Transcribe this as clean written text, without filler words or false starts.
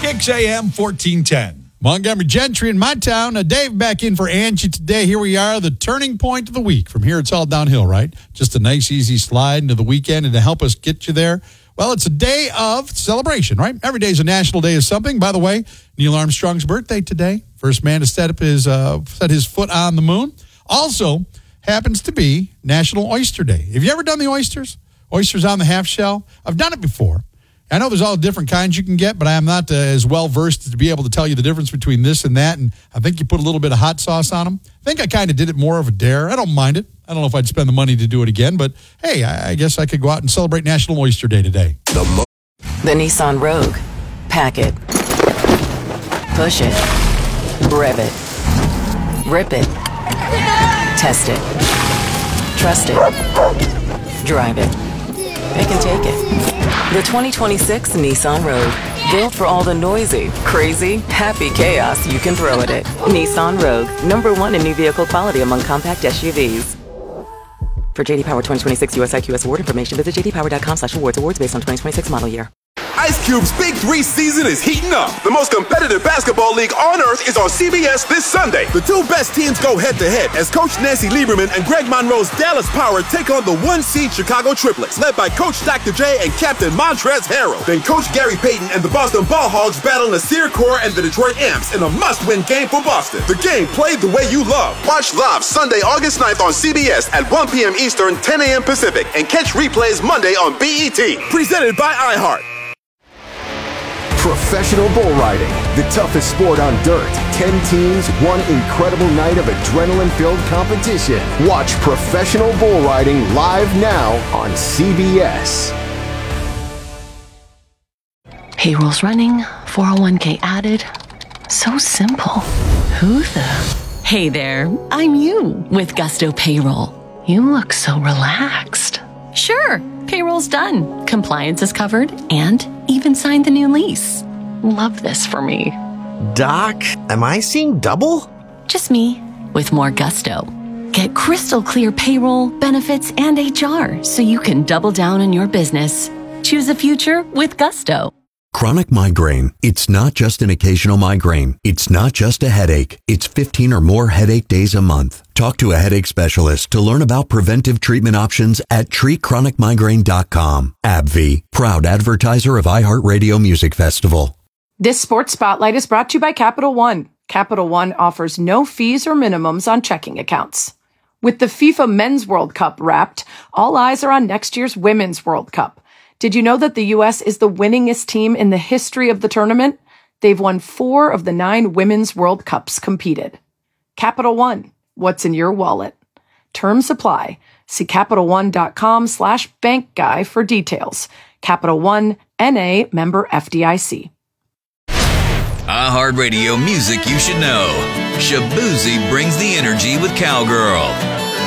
Kicks AM 1410. Montgomery Gentry in my town. Dave back in for Angie today. Here we are, the turning point of the week. From here, it's all downhill, right? Just a nice, easy slide into the weekend. And to help us get you there, well, it's a day of celebration, right? Every day is a national day of something. By the way, Neil Armstrong's birthday today. First man to set his foot on the moon. Also happens to be National Oyster Day. Have you ever done the oysters? Oysters on the half shell? I've done it before. I know there's all different kinds you can get, but I am not as well-versed to be able to tell you the difference between this and that, and I think you put a little bit of hot sauce on them. I think I kind of did it more of a dare. I don't mind it. I don't know if I'd spend the money to do it again, but hey, I guess I could go out and celebrate National Oyster Day today. The Nissan Rogue. Pack it. Push it. Rev it. Rip it. Test it. Trust it. Drive it. Pick and take it. The 2026 Nissan Rogue. Built for all the noisy, crazy, happy chaos you can throw at it. Nissan Rogue. #1 in new vehicle quality among compact SUVs. For JD Power 2026 US IQS award information, visit jdpower.com/awards. Awards based on 2026 model year. Ice Cube's Big 3 season is heating up. The most competitive basketball league on earth is on CBS this Sunday. The two best teams go head-to-head as Coach Nancy Lieberman and Greg Monroe's Dallas Power take on the 1-seed Chicago Triplets, led by Coach Dr. J and Captain Montrezl Harrell. Then Coach Gary Payton and the Boston Ball Hogs battle Nasir Kaur and the Detroit Amps in a must-win game for Boston. The game played the way you love. Watch live Sunday, August 9th on CBS at 1 p.m. Eastern, 10 a.m. Pacific, and catch replays Monday on BET. Presented by iHeart. Professional bull riding, the toughest sport on dirt. 10 teams, one incredible night of adrenaline-filled competition. Watch professional bull riding live now on CBS. Payroll's running, 401k added. So simple. Who the? Hey there, I'm you with Gusto Payroll. You look so relaxed. Sure, payroll's done. Compliance is covered and even signed the new lease. Love this for me. Doc, am I seeing double? Just me with more gusto. Get crystal clear payroll, benefits, and HR so you can double down on your business. Choose a future with Gusto. Chronic migraine. It's not just an occasional migraine. It's not just a headache. It's 15 or more headache days a month. Talk to a headache specialist to learn about preventive treatment options at treatchronicmigraine.com. AbbVie, proud advertiser of iHeartRadio Music Festival. This Sports Spotlight is brought to you by Capital One. Capital One offers no fees or minimums on checking accounts. With the FIFA Men's World Cup wrapped, all eyes are on next year's Women's World Cup. Did you know that the U.S. is the winningest team in the history of the tournament? They've won 4 of the 9 Women's World Cups competed. Capital One, what's in your wallet? Terms apply. See CapitalOne.com/bankguy for details. Capital One, N.A., member FDIC. iHeartRadio music you should know. Shabuzi brings the energy with Cowgirl.